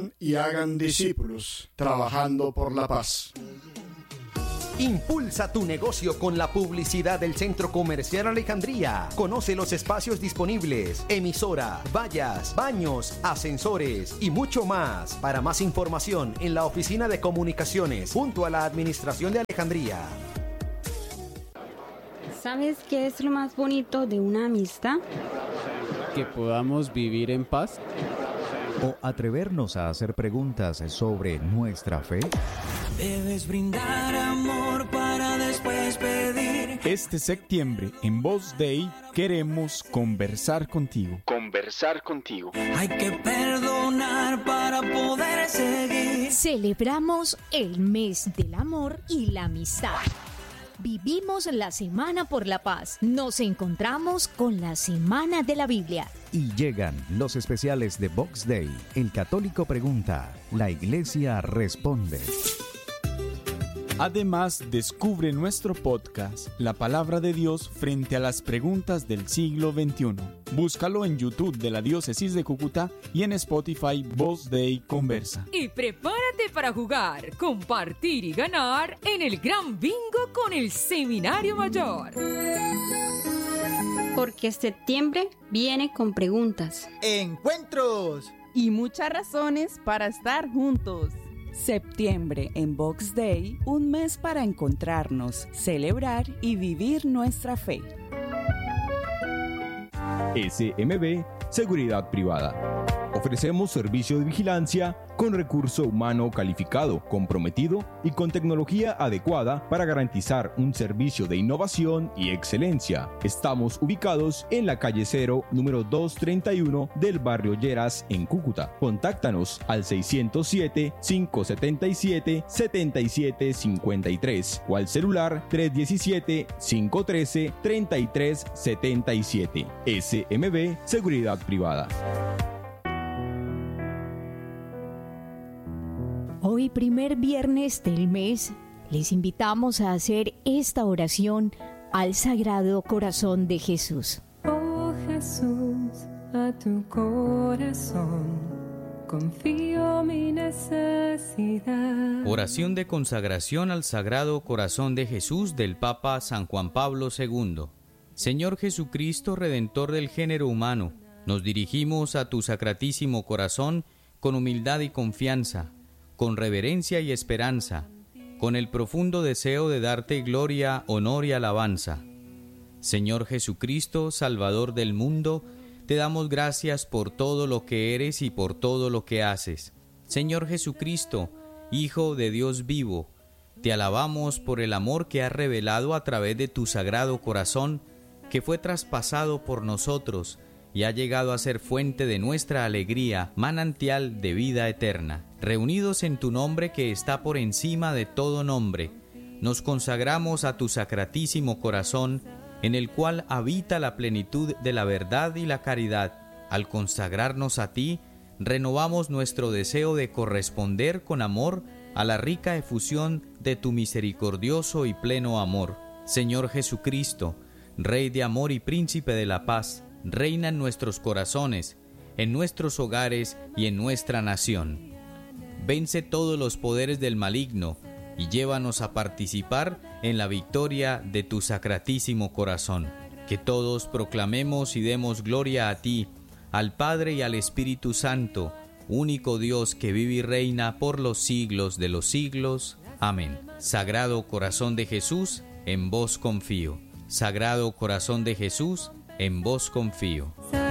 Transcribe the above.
vayan y hagan discípulos, trabajando por la paz. Impulsa tu negocio con la publicidad del Centro Comercial Alejandría. Conoce los espacios disponibles, emisora, vallas, baños, ascensores y mucho más. Para más información, en la Oficina de Comunicaciones, junto a la Administración de Alejandría. ¿Sabes qué es lo más bonito de una amistad? Que podamos vivir en paz. O atrevernos a hacer preguntas sobre nuestra fe. Debes brindar amor para después pedir. Este septiembre, en Voz Day, queremos conversar contigo. Hay que perdonar para poder seguir. Celebramos el mes del amor y la amistad. Vivimos la Semana por la Paz. Nos encontramos con la Semana de la Biblia. Y llegan los especiales de Vox Day. El católico pregunta, la iglesia responde. Además, descubre nuestro podcast, La Palabra de Dios frente a las preguntas del siglo XXI. Búscalo en YouTube de la Diócesis de Cúcuta y en Spotify Voz Day Conversa. Y prepárate para jugar, compartir y ganar en el Gran Bingo con el Seminario Mayor. Porque septiembre viene con preguntas, encuentros y muchas razones para estar juntos. Septiembre en Vox Day, un mes para encontrarnos, celebrar y vivir nuestra fe. SMB Seguridad Privada. Ofrecemos servicio de vigilancia con recurso humano calificado, comprometido y con tecnología adecuada para garantizar un servicio de innovación y excelencia. Estamos ubicados en la calle 0, número 231 del barrio Lleras, en Cúcuta. Contáctanos al 607-577-7753 o al celular 317-513-3377. SMB Seguridad Privada. Hoy, primer viernes del mes, les invitamos a hacer esta oración al Sagrado Corazón de Jesús. Oh Jesús, a tu corazón confío mi necesidad. Oración de consagración al Sagrado Corazón de Jesús del Papa San Juan Pablo II. Señor Jesucristo, Redentor del género humano, nos dirigimos a tu Sacratísimo Corazón con humildad y confianza, con reverencia y esperanza, con el profundo deseo de darte gloria, honor y alabanza. Señor Jesucristo, Salvador del mundo, te damos gracias por todo lo que eres y por todo lo que haces. Señor Jesucristo, Hijo de Dios vivo, te alabamos por el amor que has revelado a través de tu Sagrado Corazón, que fue traspasado por nosotros y ha llegado a ser fuente de nuestra alegría, manantial de vida eterna. Reunidos en tu nombre que está por encima de todo nombre, nos consagramos a tu Sacratísimo Corazón, en el cual habita la plenitud de la verdad y la caridad. Al consagrarnos a ti, renovamos nuestro deseo de corresponder con amor a la rica efusión de tu misericordioso y pleno amor. Señor Jesucristo, Rey de amor y Príncipe de la paz, reina en nuestros corazones, en nuestros hogares y en nuestra nación. Vence todos los poderes del maligno y llévanos a participar en la victoria de tu Sacratísimo Corazón. Que todos proclamemos y demos gloria a ti, al Padre y al Espíritu Santo, único Dios que vive y reina por los siglos de los siglos. Amén. Sagrado Corazón de Jesús, en vos confío. Sagrado Corazón de Jesús, en vos confío.